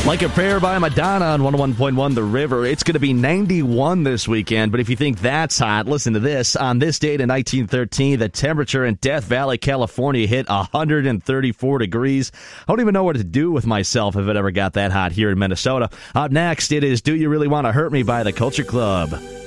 Like a Prayer by Madonna on 101.1 The River. It's going to be 91 this weekend, but if you think that's hot, listen to this. On this date in 1913, the temperature in Death Valley, California hit 134 degrees. I don't even know what to do with myself if it ever got that hot here in Minnesota. Up next, it is Do You Really Want to Hurt Me by the Culture Club.